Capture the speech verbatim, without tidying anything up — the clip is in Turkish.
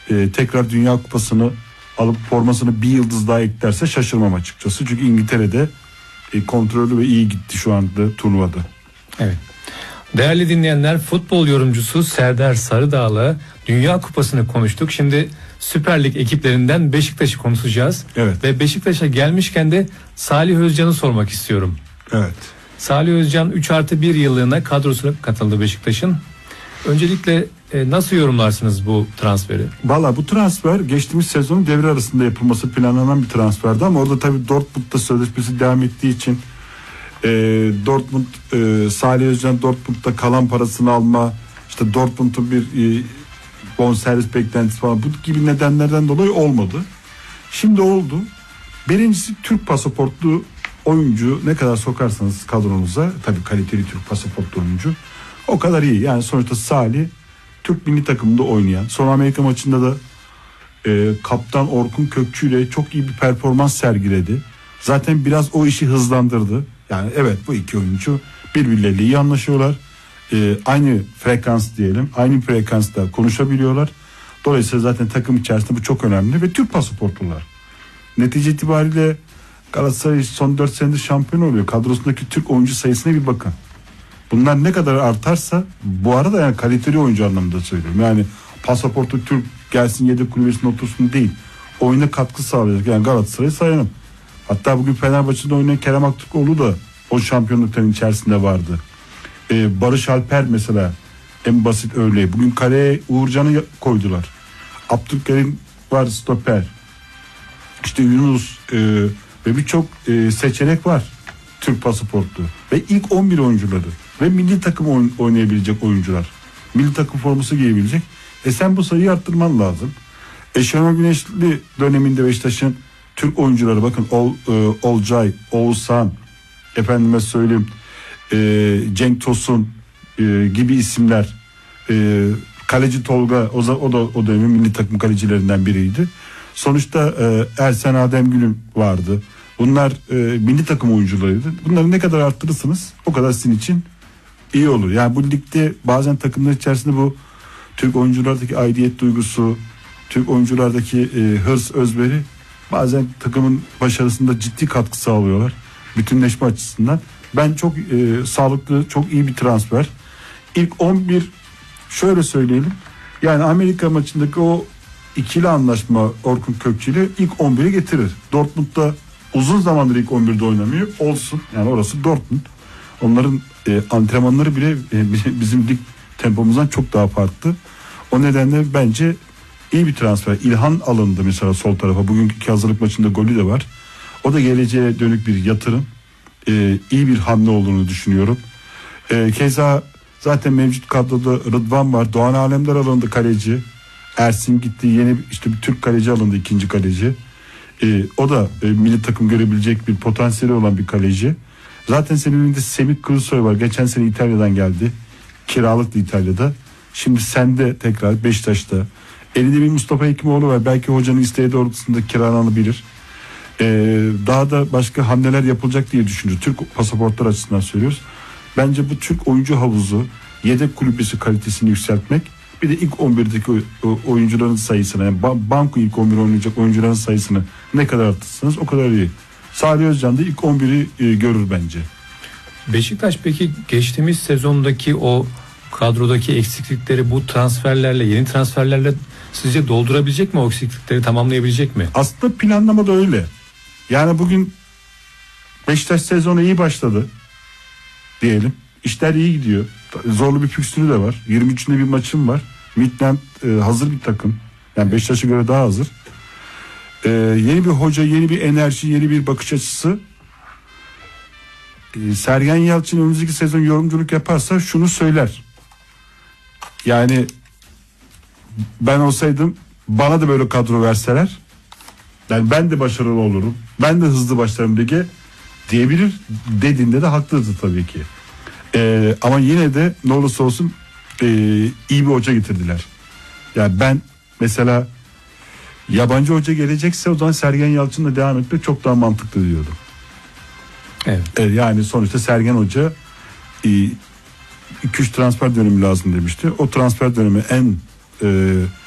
e, tekrar Dünya Kupası'nı alıp formasını bir yıldız daha eklerse şaşırmam açıkçası. Çünkü İngiltere'de e, kontrollü ve iyi gitti şu anda turnuvada. Evet. Değerli dinleyenler, futbol yorumcusu Serdar Sarıdağ'la Dünya Kupası'nı konuştuk. Şimdi Süper Lig ekiplerinden Beşiktaş'ı konuşacağız. Evet. Ve Beşiktaş'a gelmişken de Salih Özcan'ı sormak istiyorum. Evet. Salih Özcan üç artı bir yıllığına kadrosuna katıldı Beşiktaş'ın. Öncelikle e, nasıl yorumlarsınız bu transferi? Valla bu transfer geçtiğimiz sezonun devre arasında yapılması planlanan bir transferdi ama orada tabii Dortmund'da sözleşmesi devam ettiği için e, Dortmund e, Salih Özcan Dortmund'da kalan parasını alma, işte Dortmund'un bir e, bonservis beklentisi falan, bu gibi nedenlerden dolayı olmadı. Şimdi oldu. Birincisi, Türk pasaportlu oyuncu ne kadar sokarsanız kadronuza, tabii kaliteli Türk pasaportlu oyuncu, o kadar iyi. Yani sonuçta Salih Türk milli takımında oynayan, son Amerika maçında da e, kaptan Orkun Kökçü ile çok iyi bir performans sergiledi. Zaten biraz o işi hızlandırdı. Yani evet, bu iki oyuncu birbirleriyle iyi anlaşıyorlar. E, aynı frekans diyelim, aynı frekansta konuşabiliyorlar. Dolayısıyla zaten takım içerisinde bu çok önemli ve Türk pasaportlular. Netice itibariyle Galatasaray son dört senedir şampiyon oluyor. Kadrosundaki Türk oyuncu sayısına bir bakın. Bunlar ne kadar artarsa, bu arada yani kaliteli oyuncu anlamında söylüyorum. Yani pasaportu Türk gelsin yedek kulübesine otursun değil. Oyuna katkı sağlayacak. Yani Galatasaray'ı sayalım. Hatta bugün Fenerbahçe'de oynayan Kerem Aktürkoğlu da o şampiyonlukların içerisinde vardı. Ee, Barış Alper mesela en basit örneği. Bugün kaleye Uğurcan'ı koydular. Abdülkerim var, stoper. İşte Yunus e, ve birçok e, seçenek var Türk pasaportlu. Ve ilk on bir oyuncuları ve milli takım oyn- oynayabilecek oyuncular. Milli takım forması giyebilecek. E sen bu sayıyı arttırman lazım. E Şenol Güneşli döneminde Beşiktaş'ın Türk oyuncuları, bakın Ol, e, Olcay, Oğuzhan, efendime söyleyeyim e, Cenk Tosun e, gibi isimler, e, kaleci Tolga, o, o da o dönemin milli takım kalecilerinden biriydi. Sonuçta e, Ersen Ademgül'ün vardı. Bunlar e, milli takım oyuncularıydı. Bunları ne kadar arttırırsınız o kadar sizin için iyi olur. Yani bu ligde bazen takımlar içerisinde bu Türk oyunculardaki aidiyet duygusu, Türk oyunculardaki e, hırs, özveri bazen takımın başarısında ciddi katkı sağlıyorlar. Bütünleşme açısından. Ben çok e, sağlıklı, çok iyi bir transfer. İlk on bir şöyle söyleyelim. Yani Amerika maçındaki o ikili anlaşma Orkun Kökçü ile ilk on biri getirir. Dortmund'da uzun zamandır ilk on birde oynamıyor. Olsun. Yani orası Dortmund. Onların e, antrenmanları bile e, bizim lig tempomuzdan çok daha farklı. O nedenle bence iyi bir transfer. İlhan alındı mesela sol tarafa. Bugünkü hazırlık maçında golü de var. O da geleceğe dönük bir yatırım. E, iyi bir hamle olduğunu düşünüyorum. E, keza zaten mevcut kadroda Rıdvan var. Doğan Alemdar alındı, kaleci. Ersin gitti. Yeni işte bir Türk kaleci alındı, ikinci kaleci. E, o da e, milli takım görebilecek bir potansiyeli olan bir kaleci. Zaten senin elinde Semih Kılıçsoy var. Geçen sene İtalya'dan geldi. Kiralıktı İtalya'da. Şimdi sende tekrar Beşiktaş'ta. Elinde bir Mustafa Hekimoğlu var. Belki hocanın isteği doğrultusunda kiralanabilir. Ee, daha da başka hamleler yapılacak diye düşünüyoruz. Türk pasaportlar açısından söylüyoruz. Bence bu Türk oyuncu havuzu, yedek kulübesi kalitesini yükseltmek, bir de ilk on birdeki oyuncuların sayısını, yani banko ilk on bir oynayacak oyuncuların sayısını ne kadar arttırırsanız o kadar iyi. Salih Özcan da ilk on biri e, görür bence. Beşiktaş peki geçtiğimiz sezondaki o kadrodaki eksiklikleri bu transferlerle, yeni transferlerle sizce doldurabilecek mi, o eksiklikleri tamamlayabilecek mi? Aslında planlama da öyle. Yani bugün Beşiktaş sezonu iyi başladı diyelim. İşler iyi gidiyor. Zorlu bir fikstürü de var. yirmi üçünde bir maçım var. Midland e, hazır bir takım. Yani Beşiktaş'a göre daha hazır. E, yeni bir hoca, yeni bir enerji, yeni bir bakış açısı. E, Sergen Yalçın önümüzdeki sezon yorumculuk yaparsa şunu söyler. Yani ben olsaydım bana da böyle kadro verseler, yani ben de başarılı olurum, ben de hızlı başlarım lige diyebilir. Dediğinde de haklıdır tabii ki. Ee, ama yine de ne olursa olsun e, iyi bir hoca getirdiler. Yani ben mesela yabancı hoca gelecekse o zaman Sergen Yalçın'la devam etmek çok daha mantıklı diyordum. Evet. Ee, yani sonuçta Sergen Hoca iki üç transfer dönemi lazım demişti. O transfer dönemi en e,